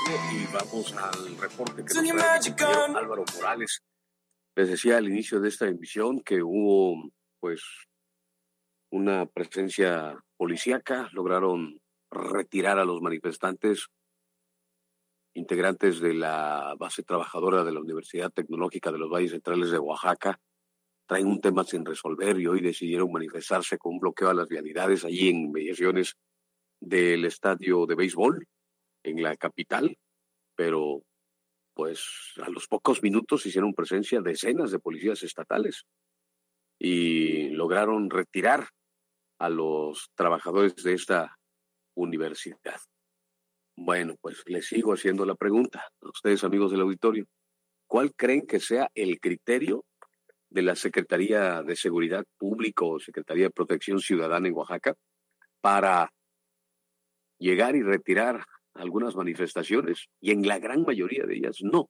Y vamos al reporte que nos trae mi compañero Álvaro Morales. Les decía al inicio de esta emisión que hubo, pues, una presencia policíaca. Lograron retirar a los manifestantes, integrantes de la base trabajadora de la Universidad Tecnológica de los Valles Centrales de Oaxaca. Traen un tema sin resolver y hoy decidieron manifestarse con un bloqueo a las vialidades allí en inmediaciones del estadio de béisbol en la capital, pero pues a los pocos minutos hicieron presencia decenas de policías estatales y lograron retirar a los trabajadores de esta universidad. Bueno, pues les sigo haciendo la pregunta a ustedes, amigos del auditorio. ¿Cuál creen que sea el criterio de la Secretaría de Seguridad Pública o Secretaría de Protección Ciudadana en Oaxaca para llegar y retirar algunas manifestaciones? Y en la gran mayoría de ellas no.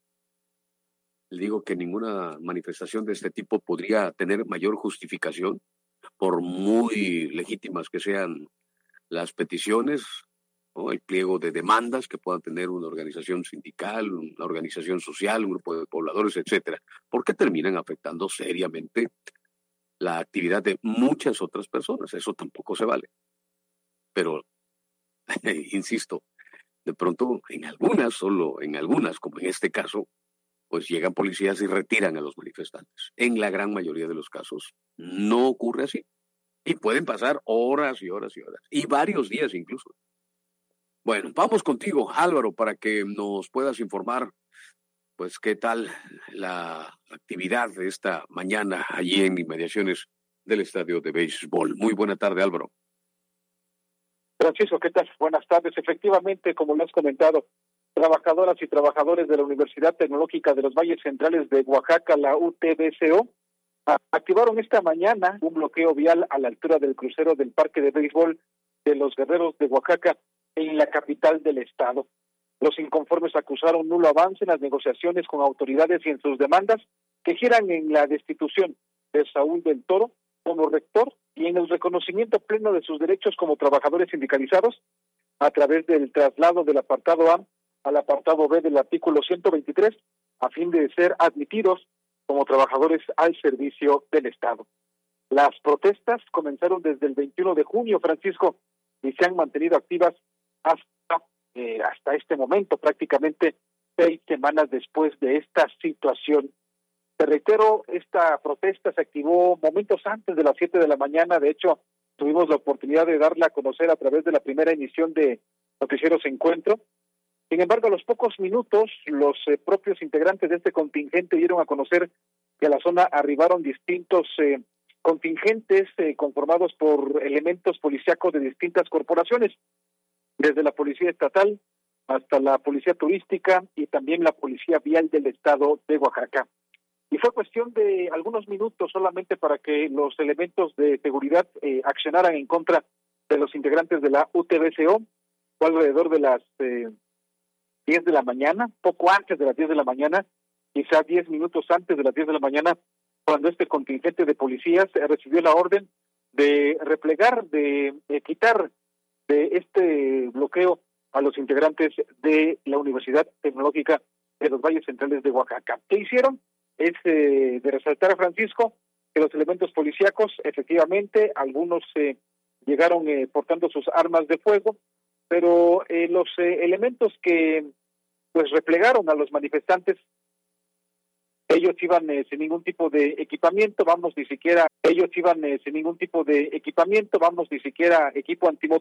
Les digo que ninguna manifestación de este tipo podría tener mayor justificación, por muy legítimas que sean las peticiones, ¿no? El pliego de demandas que pueda tener una organización sindical, una organización social, un grupo de pobladores, etcétera, porque terminan afectando seriamente la actividad de muchas otras personas. Eso tampoco se vale. Pero, insisto, de pronto en algunas, solo en algunas, como en este caso, pues llegan policías y retiran a los manifestantes. En la gran mayoría de los casos no ocurre así. Y pueden pasar horas y horas y horas, y varios días incluso. Bueno, vamos contigo, Álvaro, para que nos puedas informar, pues, qué tal la actividad de esta mañana allí en inmediaciones del estadio de béisbol. Muy buena tarde, Álvaro. Francisco, ¿qué tal? Buenas tardes. Efectivamente, como lo has comentado, trabajadoras y trabajadores de la Universidad Tecnológica de los Valles Centrales de Oaxaca, la UTBCO, activaron esta mañana un bloqueo vial a la altura del crucero del Parque de Béisbol de los Guerreros de Oaxaca en la capital del estado. Los inconformes acusaron nulo avance en las negociaciones con autoridades y en sus demandas que giran en la destitución de Saúl del Toro como rector y en el reconocimiento pleno de sus derechos como trabajadores sindicalizados a través del traslado del apartado A al apartado B del artículo 123 a fin de ser admitidos como trabajadores al servicio del Estado. Las protestas comenzaron desde el 21 de junio, Francisco, y se han mantenido activas hasta este momento, prácticamente 6 semanas después de esta situación. Te reitero, esta protesta se activó momentos antes de las 7 de la mañana. De hecho, tuvimos la oportunidad de darla a conocer a través de la primera emisión de Noticieros Encuentro. Sin embargo, a los pocos minutos, los propios integrantes de este contingente dieron a conocer que a la zona arribaron distintos contingentes conformados por elementos policíacos de distintas corporaciones, desde la Policía Estatal hasta la Policía Turística y también la Policía Vial del Estado de Oaxaca. Y fue cuestión de algunos minutos solamente para que los elementos de seguridad accionaran en contra de los integrantes de la UTBCO. Fue alrededor de las 10 de la mañana, poco antes de las 10 de la mañana, quizás 10 minutos antes de las 10 de la mañana, cuando este contingente de policías recibió la orden de replegar, de quitar de este bloqueo a los integrantes de la Universidad Tecnológica de los Valles Centrales de Oaxaca. ¿Qué hicieron? Es de resaltar, Francisco, que los elementos policíacos, efectivamente, algunos llegaron portando sus armas de fuego, pero los elementos que pues replegaron a los manifestantes, ellos iban sin ningún tipo de equipamiento, sin ningún tipo de equipo antimotor.